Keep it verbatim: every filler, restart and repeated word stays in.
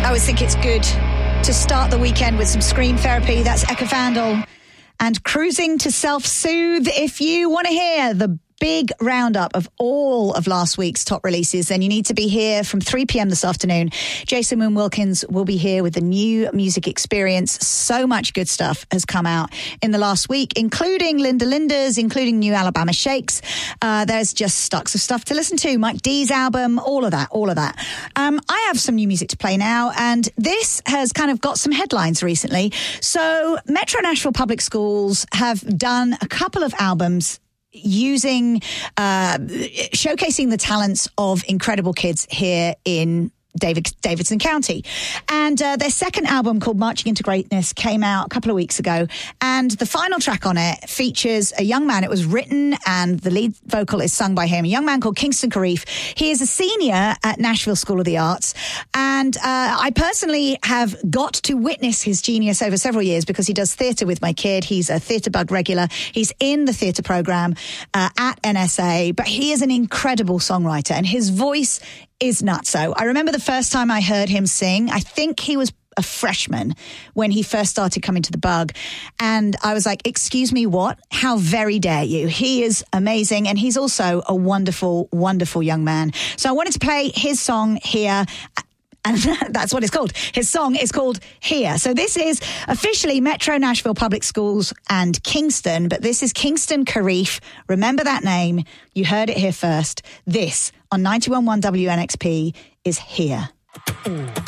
I always think it's good to start the weekend with some Scream Therapy. That's Eka Vandal and Cruising to Self-Soothe. If you want to hear the big roundup of all of last week's top releases, then you need to be here from three p.m. this afternoon. Jason Moon Wilkins will be here with the new music experience. So much good stuff has come out in the last week, including Linda Linda's, including new Alabama Shakes. Uh, there's just stocks of stuff to listen to. Mike D's album, all of that, all of that. Um, I have some new music to play now, and this has kind of got some headlines recently. So Metro Nashville Public Schools have done a couple of albums using, uh, showcasing the talents of incredible kids here in David, Davidson County. And uh, their second album, called Marching into Greatness, came out a couple of weeks ago. And the final track on it features a young man. It was written and the lead vocal is sung by him, a young man called Kingston Karif. He is a senior at Nashville School of the Arts. And uh, I personally have got to witness his genius over several years because he does theatre with my kid. He's a Theatre Bug regular. He's in the theatre program uh, at N S A. But he is an incredible songwriter, and his voice is nutso. I remember the first time I heard him sing, I think he was a freshman when he first started coming to the Bug. And I was like, excuse me, what? How very dare you? He is amazing. And he's also a wonderful, wonderful young man. So I wanted to play his song here. And that's what it's called. His song is called Here. So this is officially Metro Nashville Public Schools and Kingston, but this is Kingston Karif. Remember that name. You heard it here first. This on ninety-one point one W N X P is Here.